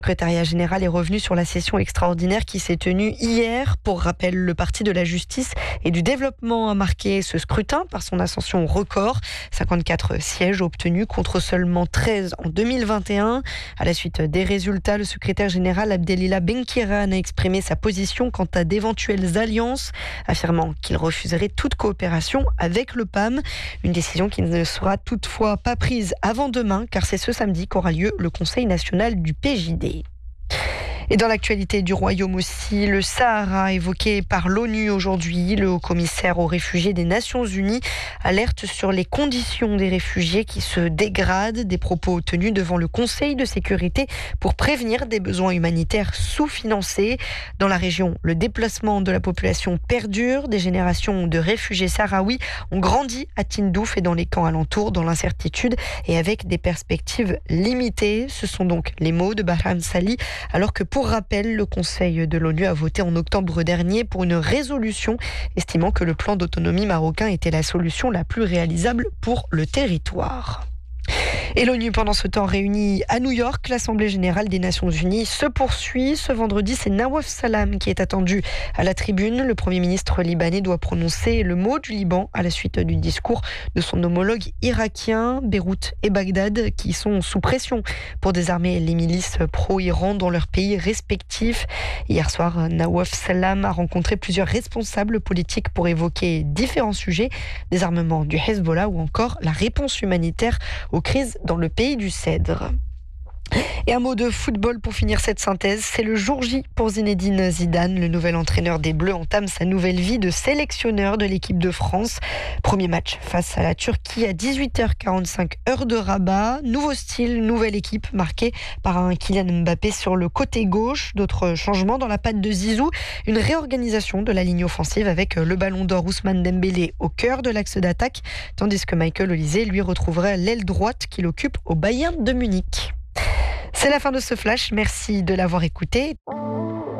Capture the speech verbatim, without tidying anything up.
Le secrétariat général est revenu sur la session extraordinaire qui s'est tenue hier. Pour rappel, le Parti de la justice et du développement a marqué ce scrutin par son ascension record. cinquante-quatre sièges obtenus contre seulement treize en deux mille vingt et un. À la suite des résultats, le secrétaire général Abdelila Benkiran a exprimé sa position quant à d'éventuelles alliances, affirmant qu'il refuserait toute coopération avec le P A M. Une décision qui ne sera toutefois pas prise avant demain, car c'est ce samedi qu'aura lieu le Conseil national du P J D. Et dans l'actualité du Royaume aussi, le Sahara évoqué par l'ONU aujourd'hui. Le haut-commissaire aux réfugiés des Nations Unies alerte sur les conditions des réfugiés qui se dégradent. Des propos tenus devant le Conseil de sécurité pour prévenir des besoins humanitaires sous-financés. Dans la région, le déplacement de la population perdure. Des générations de réfugiés sahraouis ont grandi à Tindouf et dans les camps alentours, dans l'incertitude et avec des perspectives limitées. Ce sont donc les mots de Bahram Sali, alors que pour Pour rappel, le Conseil de l'ONU a voté en octobre dernier pour une résolution estimant que le plan d'autonomie marocain était la solution la plus réalisable pour le territoire. Et l'ONU, pendant ce temps réunie à New York, l'Assemblée générale des Nations Unies se poursuit. Ce vendredi, c'est Nawaf Salam qui est attendu à la tribune. Le Premier ministre libanais doit prononcer le mot du Liban à la suite du discours de son homologue irakien. Beyrouth et Bagdad qui sont sous pression pour désarmer les milices pro-Iran dans leurs pays respectifs. Hier soir, Nawaf Salam a rencontré plusieurs responsables politiques pour évoquer différents sujets, désarmement du Hezbollah ou encore la réponse humanitaire aux crises dans le pays du Cèdre. Et un mot de football pour finir cette synthèse, c'est le jour J pour Zinedine Zidane. Le nouvel entraîneur des Bleus entame sa nouvelle vie de sélectionneur de l'équipe de France. Premier match face à la Turquie à dix-huit heures quarante-cinq heure de Rabat. Nouveau style, nouvelle équipe marquée par un Kylian Mbappé sur le côté gauche. D'autres changements dans la patte de Zizou. Une réorganisation de la ligne offensive avec le ballon d'or Ousmane Dembélé au cœur de l'axe d'attaque, tandis que Michael Olise lui retrouverait l'aile droite qu'il occupe au Bayern de Munich. C'est la fin de ce flash, merci de l'avoir écouté.